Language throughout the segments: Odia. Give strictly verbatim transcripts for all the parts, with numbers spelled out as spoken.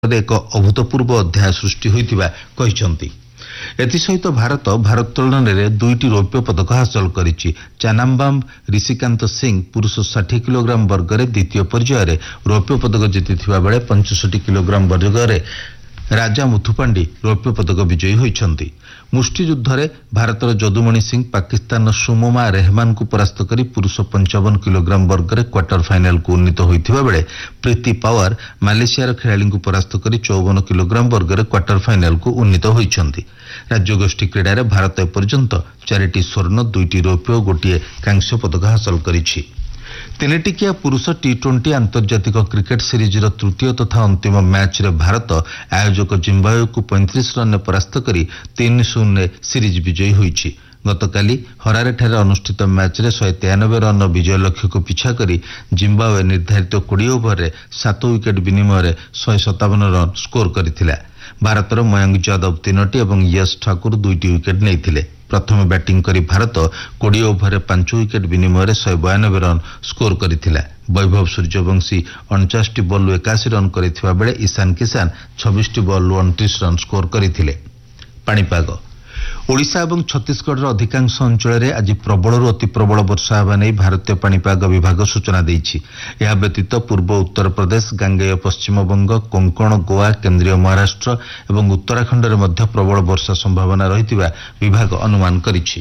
ଏକ ଅଭୂତପୂର୍ବ ଅଧ୍ୟାୟ ସୃଷ୍ଟି ହୋଇଥିବା କହିଛନ୍ତି। ଏଥିସହିତ ଭାରତ ଭାରୋତ୍ତୋଳନରେ ଦୁଇଟି ରୌପ୍ୟ ପଦକ ହାସଲ କରିଛି। ଚାନାମ୍ବାମ୍ ରିଷିକାନ୍ତ ସିଂ ପୁରୁଷ ଷାଠିଏ କିଲୋଗ୍ରାମ ବର୍ଗରେ ଦ୍ୱିତୀୟ ପର୍ଯ୍ୟାୟରେ ରୌପ୍ୟ ପଦକ ଜିତିଥିବା ବେଳେ ପଞ୍ଚଷଠି କିଲୋଗ୍ରାମ ବର୍ଗରେ ରାଜା ମୁଥୁପାଣ୍ଡି ରୌପ୍ୟ ପଦକ ବିଜୟୀ ହୋଇଛନ୍ତି। ମୁଷ୍ଟିଯୁଦ୍ଧରେ ଭାରତର ଯଦୁମଣି ସିଂ ପାକିସ୍ତାନର ସୁମୋମା ରେହମାନଙ୍କୁ ପରାସ୍ତ କରି ପୁରୁଷ ପଞ୍ଚାବନ କିଲୋଗ୍ରାମ ବର୍ଗରେ କ୍ୱାର୍ଟର ଫାଇନାଲକୁ ଉନ୍ନୀତ ହୋଇଥିବା ବେଳେ ପ୍ରୀତି ପାୱାର ମାଲେସିଆର ଖେଳାଳିଙ୍କୁ ପରାସ୍ତ କରି ଚଉବନ କିଲୋଗ୍ରାମ ବର୍ଗରେ କ୍ୱାର୍ଟର ଫାଇନାଲକୁ ଉନ୍ନୀତ ହୋଇଛନ୍ତି। ରାଜ୍ୟଗୋଷ୍ଠୀ କ୍ରୀଡ଼ାରେ ଭାରତ ଏପର୍ଯ୍ୟନ୍ତ ଚାରିଟି ସ୍ୱର୍ଣ୍ଣ, ଦୁଇଟି ରୌପ୍ୟ ଓ ଗୋଟିଏ କାଂସ୍ୟ ପଦକ ହାସଲ କରିଛି। ତିନିଟିକିଆ ପୁରୁଷ ଟି ଟ୍ୱେଣ୍ଟି ଆନ୍ତର୍ଜାତିକ କ୍ରିକେଟ ସିରିଜର ତୃତୀୟ ତଥା ଅନ୍ତିମ ମ୍ୟାଚ୍ରେ ଭାରତ ଆୟୋଜକ ଜିମ୍ବାୱେକୁ ପଇଁତିରିଶ ରନ୍ରେ ପରାସ୍ତ କରି ତିନି ଶୂନରେ ସିରିଜ ବିଜୟୀ ହୋଇଛି। ଗତକାଲି ହରାରେଠାରେ ଅନୁଷ୍ଠିତ ମ୍ୟାଚ୍ରେ ଶହେ ତେୟାନବେ ରନ୍ର ବିଜୟ ଲକ୍ଷ୍ୟକୁ ପିଛା କରି ଜିମ୍ବାୱେ ନିର୍ଦ୍ଧାରିତ କୋଡ଼ିଏ ଓଭରରେ ସାତ ୱିକେଟ ବିନିମୟରେ ଶହେ ସତାବନ ରନ୍ ସ୍କୋର କରିଥିଲା। ଭାରତର ମୟଙ୍କ ଯାଦବ ତିନୋଟି ଏବଂ ୟଶ ଠାକୁର ଦୁଇଟି ୱିକେଟ ନେଇଥିଲେ। ପ୍ରଥମେ ବ୍ୟାଟିଂ କରି ଭାରତ କୋଡ଼ିଏ ଓଭରରେ ପାଞ୍ଚ ୱିକେଟ ବିନିମୟରେ ଶହେ ବୟାନବେ ରନ୍ ସ୍କୋର କରିଥିଲା। ବୈଭବ ସୂର୍ଯ୍ୟବଂଶୀ ଅଣଚାଶଟି ବଲ୍ରୁ ଏକାଅଶୀ ରନ୍ କରିଥିବା ବେଳେ ଇଶାନ କିଶାନ ଛବିଶଟି ବଲ୍ରୁ ଅଣତିରିଶ ରନ୍ ସ୍କୋର କରିଥିଲେ। ପାଣିପାଗ। ଓଡ଼ିଶା ଏବଂ ଛତିଶଗଡ଼ର ଅଧିକାଂଶ ଅଞ୍ଚଳରେ ଆଜି ପ୍ରବଳରୁ ଅତି ପ୍ରବଳ ବର୍ଷା ହେବା ନେଇ ଭାରତୀୟ ପାଣିପାଗ ବିଭାଗ ସୂଚନା ଦେଇଛି। ଏହା ବ୍ୟତୀତ ପୂର୍ବ ଉତ୍ତରପ୍ରଦେଶ, ଗାଙ୍ଗେୟ ପଶ୍ଚିମବଙ୍ଗ, କୋଙ୍କଣ, ଗୋଆ, କେନ୍ଦ୍ରୀୟ ମହାରାଷ୍ଟ୍ର ଏବଂ ଉତ୍ତରାଖଣ୍ଡରେ ମଧ୍ୟ ପ୍ରବଳ ବର୍ଷା ସମ୍ଭାବନା ରହିଥିବା ବିଭାଗ ଅନୁମାନ କରିଛି।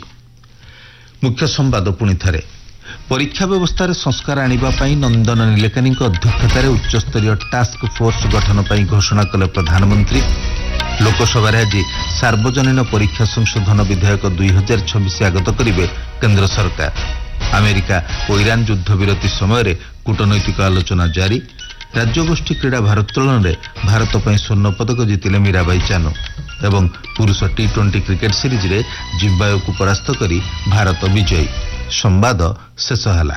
ମୁଖ୍ୟ ସମ୍ବାଦ ପୁଣି ଥରେ। ପରୀକ୍ଷା ବ୍ୟବସ୍ଥାରେ ସଂସ୍କାର ଆଣିବା ପାଇଁ ନନ୍ଦନ ନିଲେକାନୀଙ୍କ ଅଧ୍ୟକ୍ଷତାରେ ଉଚ୍ଚସ୍ତରୀୟ ଟାସ୍କ ଫୋର୍ସ ଗଠନ ପାଇଁ ଘୋଷଣା କଲେ ପ୍ରଧାନମନ୍ତ୍ରୀ। ଲୋକସଭାରେ ଆଜି ସାର୍ବଜନୀନ ପରୀକ୍ଷା ସଂଶୋଧନ ବିଧେୟକ ଦୁଇ ହଜାର ଛବିଶ ଆଗତ କରିବେ କେନ୍ଦ୍ର ସରକାର। ଆମେରିକା ଓ ଇରାନ ଯୁଦ୍ଧବିରତି ସମୟରେ କୂଟନୈତିକ ଆଲୋଚନା ଜାରି। ରାଜ୍ୟଗୋଷ୍ଠୀ କ୍ରୀଡ଼ା ଭାରୋତ୍ତୋଳନରେ ଭାରତ ପାଇଁ ସ୍ୱର୍ଣ୍ଣ ପଦକ ଜିତିଲେ ମୀରାବାଇ ଚାନୁ। ଏବଂ ପୁରୁଷ ଟି ଟ୍ୱେଣ୍ଟି କ୍ରିକେଟ ସିରିଜରେ ଜିମ୍ବାୱେକୁ ପରାସ୍ତ କରି ଭାରତ ବିଜୟୀ। ସମ୍ବାଦ ଶେଷ ହେଲା।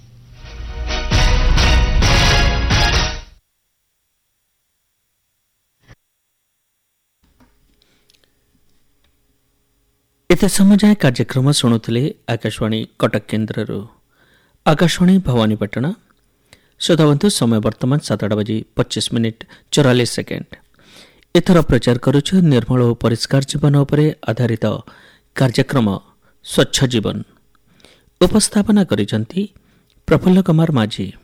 ଏତେ ସମୟ ଯାଏ କାର୍ଯ୍ୟକ୍ରମ ଶୁଣୁଥିଲେ ଆକାଶବାଣୀ କଟକ କେନ୍ଦ୍ରରୁ। ଆକାଶବାଣୀ ଭବାନୀପାଟଣା। ଶ୍ରୋତାବନ୍ଧୁ, ସମୟ ବର୍ତ୍ତମାନ ସାତଟା ବାଜି ପଚିଶ ମିନିଟ୍ ଚଉରାଳିଶ ସେକେଣ୍ଡ। ଏଥର ପ୍ରଚାର କରୁଛୁ ନିର୍ମଳ ଓ ପରିଷ୍କାର ଜୀବନ ଉପରେ ଆଧାରିତ କାର୍ଯ୍ୟକ୍ରମ ସ୍ୱଚ୍ଛ ଜୀବନ। ଉପସ୍ଥାପନା କରିଛନ୍ତି ପ୍ରଫୁଲ୍ଲ କୁମାର ମାଝୀ।